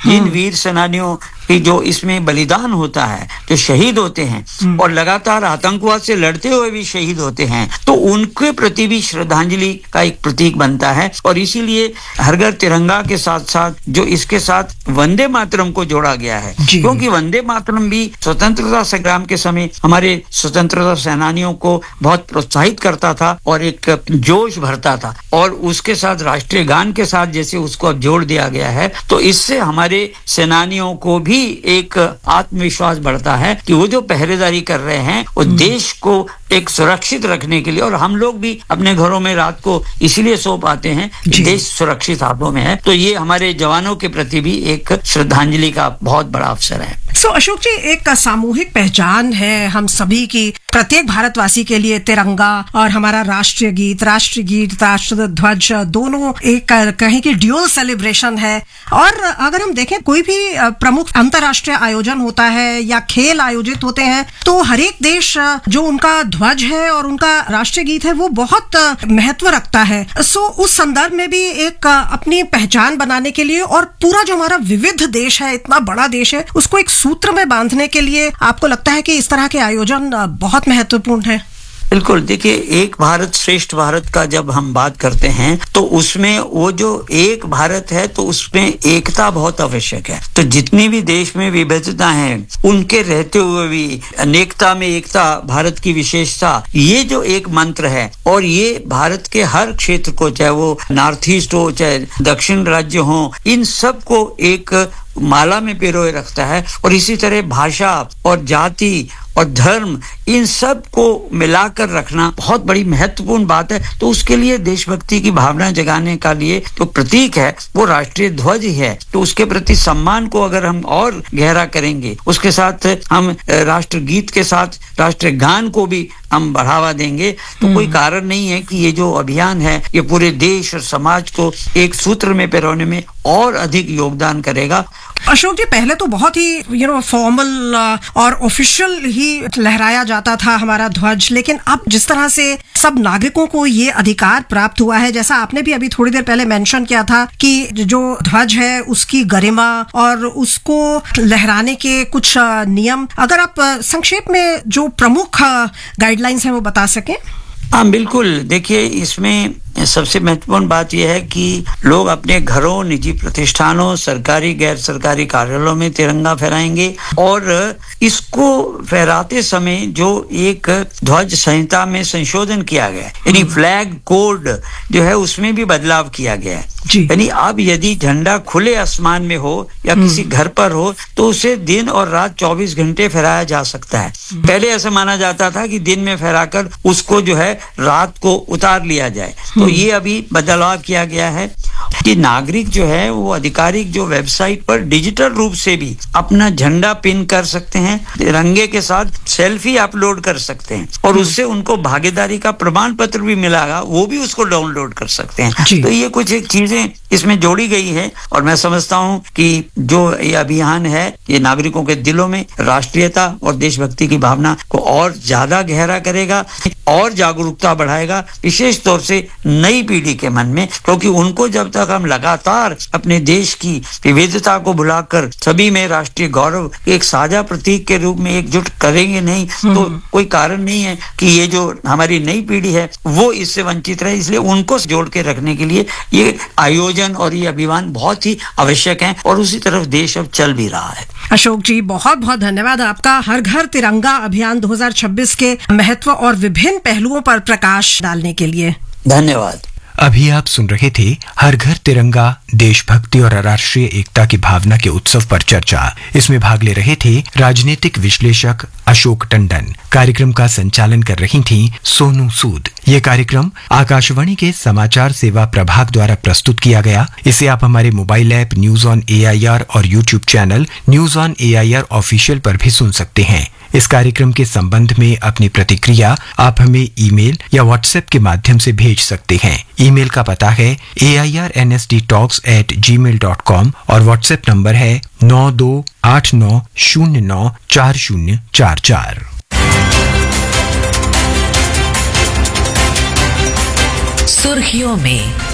जिन वीर सेनानियों की जो इसमें बलिदान होता है, जो शहीद होते हैं और लगातार आतंकवाद से लड़ते हुए भी शहीद होते हैं, तो उनके प्रति भी श्रद्धांजलि का एक प्रतीक बनता है। और इसीलिए हर घर तिरंगा के साथ साथ जो इसके साथ वंदे मातरम को जोड़ा गया है, क्योंकि वंदे मातरम भी स्वतंत्रता संग्राम के समय हमारे स्वतंत्रता सेनानियों को बहुत प्रोत्साहित करता था और एक जोश भरता था, और उसके साथ राष्ट्रीय गान के साथ जैसे उसको अब जोड़ दिया गया है, तो इससे हमारे सेनानियों को भी एक आत्मविश्वास बढ़ता है कि वो जो पहरेदारी कर रहे हैं वो देश को एक सुरक्षित रखने के लिए, और हम लोग भी अपने घरों में रात को इसीलिए सो पाते हैं कि देश सुरक्षित हाथों में है। तो ये हमारे जवानों के प्रति भी एक श्रद्धांजलि का बहुत बड़ा अवसर है। अशोक जी, एक सामूहिक पहचान है हम सभी की, प्रत्येक भारतवासी के लिए तिरंगा और हमारा राष्ट्रीय गीत, राष्ट्र ध्वज दोनों एक कहें कि ड्यूअल सेलिब्रेशन है। और अगर हम देखें कोई भी प्रमुख अंतर्राष्ट्रीय आयोजन होता है या खेल आयोजित होते हैं, तो हर एक देश जो उनका ध्वज है और उनका राष्ट्रीय गीत है वो बहुत महत्व रखता है। उस संदर्भ में भी एक अपनी पहचान बनाने के लिए और पूरा जो हमारा विविध देश है, इतना बड़ा देश है, उसको एक सूत्र में बांधने के लिए आपको लगता है कि इस तरह के आयोजन बहुत महत्वपूर्ण है? बिल्कुल, देखिए, एक भारत श्रेष्ठ भारत का जब हम बात करते हैं तो उसमें वो जो एक भारत है तो उसमें एकता बहुत आवश्यक है। तो जितनी भी देश में विविधता है उनके रहते हुए भी अनेकता में एकता भारत की विशेषता, ये जो एक मंत्र है, और ये भारत के हर क्षेत्र को, चाहे वो नॉर्थ ईस्ट हो चाहे दक्षिण राज्य हो, इन सब को एक माला में पिरोए रखता है। और इसी तरह भाषा और जाति और धर्म, इन सब को मिलाकर रखना बहुत बड़ी महत्वपूर्ण बात है। तो उसके लिए देशभक्ति की भावना जगाने का लिए जो प्रतीक है वो राष्ट्रीय ध्वज ही है। तो उसके प्रति सम्मान को अगर हम और गहरा करेंगे, उसके साथ हम राष्ट्रगीत के साथ राष्ट्रीय गान को भी हम बढ़ावा देंगे, तो कोई कारण नहीं है कि ये जो अभियान है ये पूरे देश और समाज को एक सूत्र में पिरोने में और अधिक योगदान करेगा। अशोक जी, पहले तो बहुत ही फॉर्मल और ऑफिशियल ही लहराया जाता था हमारा ध्वज, लेकिन अब जिस तरह से सब नागरिकों को ये अधिकार प्राप्त हुआ है, जैसा आपने भी अभी थोड़ी देर पहले मेंशन किया था कि जो ध्वज है उसकी गरिमा और उसको लहराने के कुछ नियम, अगर आप संक्षेप में जो प्रमुख गाइडलाइंस हैं वो बता सकें। हाँ बिल्कुल, देखिए, इसमें सबसे महत्वपूर्ण बात यह है कि लोग अपने घरों, निजी प्रतिष्ठानों, सरकारी गैर सरकारी कार्यालयों में तिरंगा फहराएंगे, और इसको फहराते समय जो एक ध्वज संहिता में संशोधन किया गया है, यानी फ्लैग कोड जो है उसमें भी बदलाव किया गया है। यानी अब यदि झंडा खुले आसमान में हो या किसी घर पर हो तो उसे दिन और रात 24 घंटे फहराया जा सकता है। पहले ऐसा माना जाता था कि दिन में फहराकर उसको जो है रात को उतार लिया जाए। तो ये अभी बदलाव किया गया है कि नागरिक जो है वो आधिकारिक जो वेबसाइट पर डिजिटल रूप से भी अपना झंडा पिन कर सकते हैं, तिरंगे के साथ सेल्फी अपलोड कर सकते हैं, और उससे उनको भागीदारी का प्रमाण पत्र भी मिलेगा, वो भी उसको डाउनलोड कर सकते हैं। तो ये कुछ एक चीजें इसमें जोड़ी गई है, और मैं समझता हूँ कि जो ये अभियान है ये नागरिकों के दिलों में राष्ट्रीयता और देशभक्ति की भावना को और ज्यादा गहरा करेगा और जागरूकता बढ़ाएगा, विशेष तौर से नई पीढ़ी के मन में, क्योंकि उनको जब तक हम लगातार अपने देश की विविधता को भुलाकर सभी में राष्ट्रीय गौरव एक साझा प्रतीक के रूप में एकजुट करेंगे नहीं, तो कोई कारण नहीं है कि ये जो हमारी नई पीढ़ी है वो इससे वंचित रहे। इसलिए उनको जोड़ के रखने के लिए ये आयोजन और ये अभियान बहुत ही आवश्यक है, और उसी तरफ देश अब चल भी रहा है। अशोक जी, बहुत बहुत धन्यवाद आपका हर घर तिरंगा अभियान 2026 के महत्व और विभिन्न पहलुओं पर प्रकाश डालने के लिए। धन्यवाद। अभी आप सुन रहे थे हर घर तिरंगा, देशभक्ति और राष्ट्रीय एकता की भावना के उत्सव पर चर्चा। इसमें भाग ले रहे थे राजनीतिक विश्लेषक अशोक टंडन। कार्यक्रम का संचालन कर रही थी सोनू सूद। ये कार्यक्रम आकाशवाणी के समाचार सेवा प्रभाग द्वारा प्रस्तुत किया गया। इसे आप हमारे mobile app news on AIR और YouTube channel news on AIR official पर भी सुन सकते हैं। इस कार्यक्रम के संबंध में अपनी प्रतिक्रिया आप हमें ईमेल या व्हाट्सएप के माध्यम से भेज सकते हैं। ईमेल का पता है airnsttalks@gmail.com और व्हाट्सएप नंबर है 9289094044। सुर्खियों में